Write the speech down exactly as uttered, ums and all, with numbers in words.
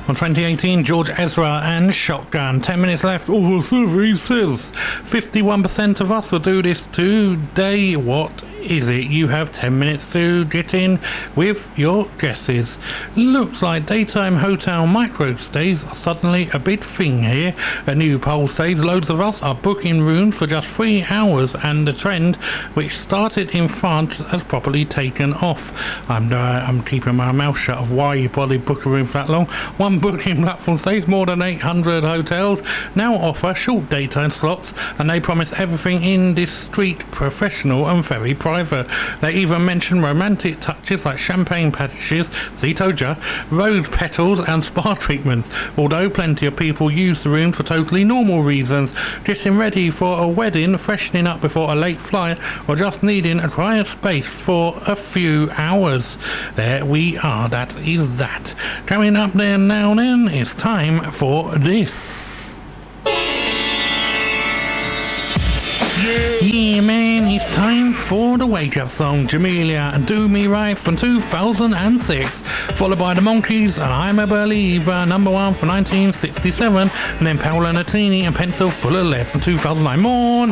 On twenty eighteen, George Ezra and Shotgun. ten minutes left. Oh, the survey says fifty-one percent of us will do this today. What is it? You have ten minutes to get in with your guesses. Looks like daytime hotel micro stays are suddenly a big thing here. A new poll says loads of us are booking rooms for just three hours, and the trend, which started in France, has properly taken off. I'm uh, I'm keeping my mouth shut of why you probably book a room for that long. One booking platform says more than eight hundred hotels now offer short daytime slots, and they promise everything in this street professional and very private. They even mention romantic touches like champagne packages, zitoja, rose petals and spa treatments, although plenty of people use the room for totally normal reasons, getting ready for a wedding, freshening up before a late flight, or just needing a quiet space for a few hours. There we are, that is that. Coming up there now then, it's time for this. Yeah, man, it's time for the wake-up song, Jamelia and Do Me Right from two thousand six, followed by the Monkees and I'm a Believer, number one for nineteen sixty-seven, and then Paolo Nutini and Pencil Full of Lead from two thousand nine. Morning.